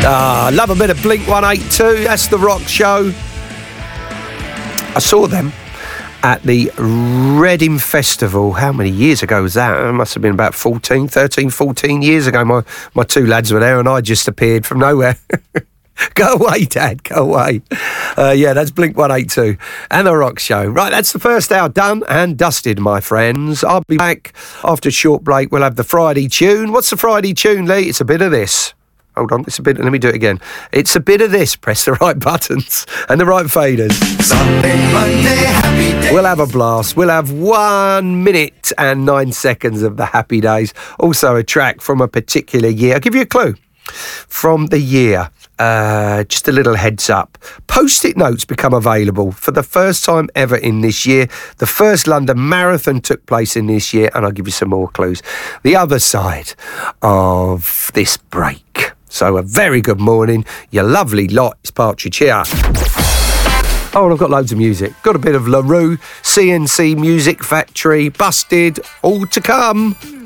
Love a bit of Blink 182. That's the rock show. I saw them at the Reading Festival. How many years ago was that? It must have been about 14 years ago. My two lads were there and I just appeared from nowhere. Go away, Dad, go away. Yeah, that's Blink 182 and the rock show. Right, that's the first hour done and dusted, my friends. I'll be back after a short break. We'll have the Friday tune. What's the Friday tune, Lee? It's a bit of this. Hold on, let me do it again. It's a bit of this. Press the right buttons and the right faders. Sunday, Monday, happy days. We'll have a blast. We'll have 1 minute and 9 seconds of the happy days. Also a track from a particular year. I'll give you a clue. From the year, just a little heads up. Post-it notes become available for the first time ever in this year. The first London Marathon took place in this year, and I'll give you some more clues. The other side of this break. So a very good morning, you lovely lot. It's Partridge here. Oh, and I've got loads of music. Got a bit of LaRue, CNC Music Factory, Busted, all to come.